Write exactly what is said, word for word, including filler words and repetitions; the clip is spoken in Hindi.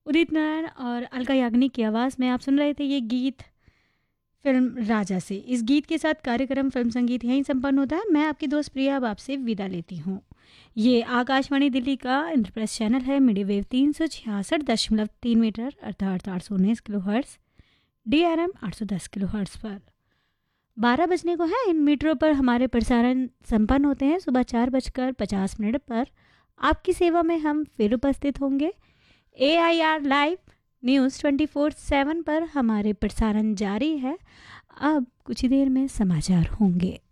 उदित नारायण और अलका याग्निक की आवाज़ में आप सुन रहे थे ये गीत फिल्म राजा से। इस गीत के साथ कार्यक्रम फिल्म संगीत यहीं संपन्न होता है। मैं आपकी दोस्त प्रिया अब आपसे विदा लेती हूँ। ये आकाशवाणी दिल्ली का इंद्रप्रस्थ चैनल है, मीडिया वेव तीन सौ छियासठ दशमलव तीन मीटर अर्थात आठ सौ उन्नीस kilo hertz, D R M आठ सौ दस किलो हर्ट्स पर बारह बजने को है। इन मीटरों पर हमारे प्रसारण संपन्न होते हैं। सुबह चार बजकर पचास मिनट पर आपकी सेवा में हम फिर उपस्थित होंगे। ए I R live news twenty four seven पर हमारे प्रसारण जारी है। अब कुछ ही देर में समाचार होंगे।